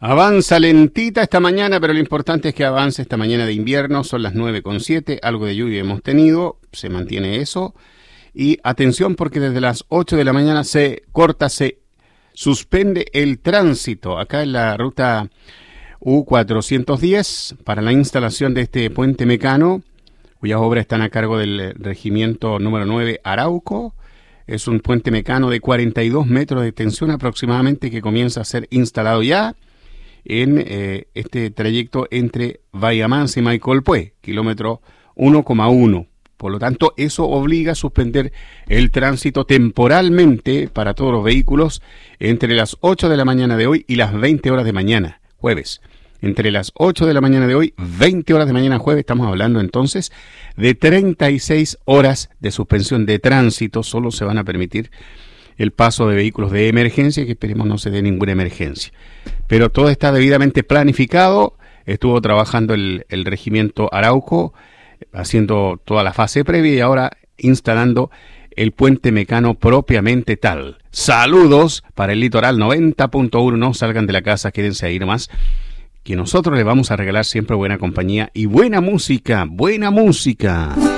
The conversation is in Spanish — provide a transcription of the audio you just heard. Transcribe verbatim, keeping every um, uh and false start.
Avanza lentita esta mañana, pero lo importante es que avance esta mañana de invierno. Son las nueve con siete, algo de lluvia hemos tenido, se mantiene eso. Y atención porque desde las ocho de la mañana se corta, se suspende el tránsito acá en la ruta U cuatrocientos diez para la instalación de este puente mecano, cuyas obras están a cargo del regimiento número nueve Arauco. Es un puente mecano de cuarenta y dos metros de extensión aproximadamente que comienza a ser instalado ya en eh, este trayecto entre Bahía Mansa y Maicolpué, kilómetro uno coma uno. Por lo tanto, eso obliga a suspender el tránsito temporalmente para todos los vehículos entre las ocho de la mañana de hoy y las veinte horas de mañana, jueves. Entre las ocho de la mañana de hoy, veinte horas de mañana jueves, estamos hablando entonces de treinta y seis horas de suspensión de tránsito. Solo se van a permitir el paso de vehículos de emergencia, que esperemos no se dé ninguna emergencia. Pero todo está debidamente planificado. Estuvo trabajando el, el regimiento Arauco, haciendo toda la fase previa y ahora instalando el puente mecano propiamente tal. Saludos para el Litoral noventa punto uno. No salgan de la casa, quédense ahí nomás, que nosotros les vamos a regalar siempre buena compañía y buena música, buena música.